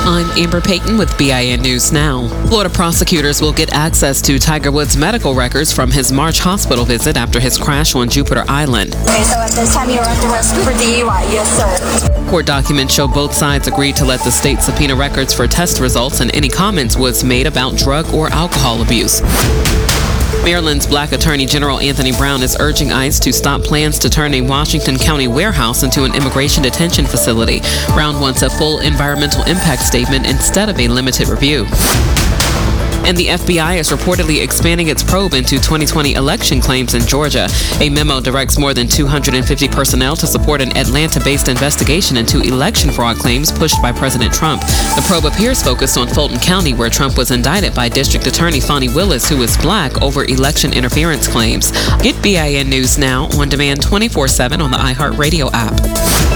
I'm Amber Payton with BIN News Now. Florida prosecutors will get access to Tiger Woods' medical records from his March hospital visit after his crash on Jupiter Island. Okay, so at this time you're under arrest for DUI, yes sir. Court documents show both sides agreed to let the state subpoena records for test results, and any comments Woods made about drug or alcohol abuse. Maryland's Black Attorney General Anthony Brown is urging ICE to stop plans to turn a Washington County warehouse into an immigration detention facility. Brown wants a full environmental impact statement instead of a limited review. And the FBI is reportedly expanding its probe into 2020 election claims in Georgia. A memo directs more than 250 personnel to support an Atlanta-based investigation into election fraud claims pushed by President Trump. The probe appears focused on Fulton County, where Trump was indicted by District Attorney Fani Willis, who is black, over election interference claims. Get BIN News Now on demand 24/7 on the iHeartRadio app.